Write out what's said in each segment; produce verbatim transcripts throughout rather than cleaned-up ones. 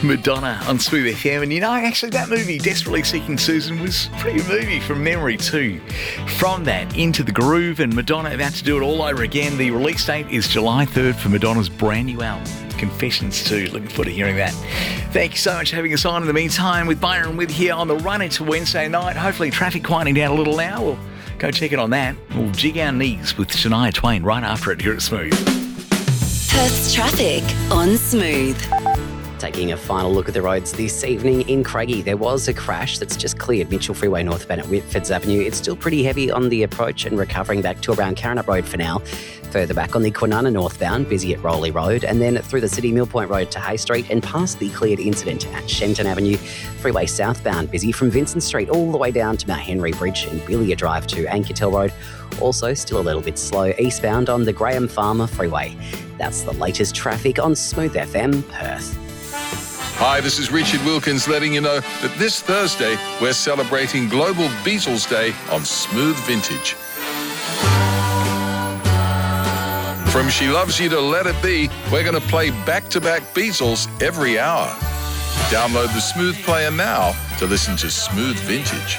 Madonna on Smooth F M. And you know, actually that movie, Desperately Seeking Susan, was a pretty good movie from memory too. From that, Into the Groove, and Madonna about to do it all over again. The release date is July third for Madonna's brand new album, Confessions two. Looking forward to hearing that. Thank you so much for having us on. In the meantime, with Byron with here on the run into Wednesday night. Hopefully traffic quieting down a little now. We'll go check it on that. We'll jig our knees with Shania Twain right after it here at Smooth. Perth's traffic on Smooth. Taking a final look at the roads this evening in Craigie, there was a crash that's just cleared Mitchell Freeway northbound at Whitfords Avenue. It's still pretty heavy on the approach and recovering back to around Karrinyup Road for now. Further back on the Kwinana northbound, busy at Rowley Road, and then through the city Mill Point Road to Hay Street and past the cleared incident at Shenton Avenue. Freeway southbound, busy from Vincent Street all the way down to Mount Henry Bridge and Billiard Drive to Anketel Road. Also still a little bit slow eastbound on the Graham Farmer Freeway. That's the latest traffic on Smooth F M Perth. Hi, this is Richard Wilkins letting you know that this Thursday we're celebrating Global Beatles Day on Smooth Vintage. From She Loves You to Let It Be, we're going to play back-to-back Beatles every hour. Download the Smooth Player now to listen to Smooth Vintage.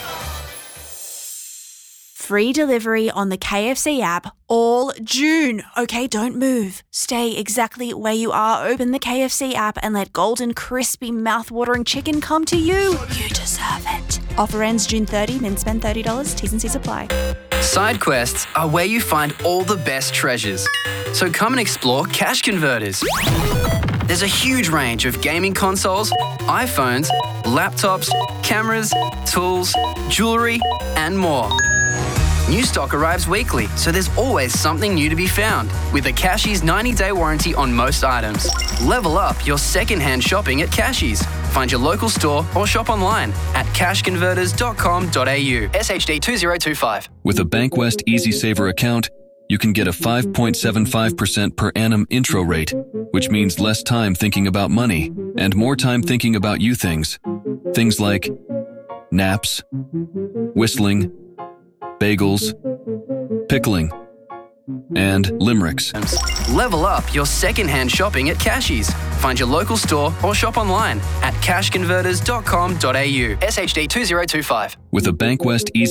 Free delivery on the K F C app all June. Okay, don't move. Stay exactly where you are. Open the K F C app and let golden, crispy, mouth-watering chicken come to you. You deserve it. Offer ends June thirtieth, then spend thirty dollars. T's and C's apply. Side quests are where you find all the best treasures. So come and explore Cash Converters. There's a huge range of gaming consoles, iPhones, laptops, cameras, tools, jewellery, and more. New stock arrives weekly, so there's always something new to be found. With a Cashies ninety-day warranty on most items. Level up your second-hand shopping at Cashies. Find your local store or shop online at cash converters dot com dot a u. S H D two zero two five. With a Bankwest Easy Saver account, you can get a five point seven five percent per annum intro rate, which means less time thinking about money and more time thinking about you things. Things like naps, whistling, bagels, pickling, and limericks. Level up your second-hand shopping at Cashies. Find your local store or shop online at cash converters dot com dot a u. S H D two zero two five. With a Bankwest Easy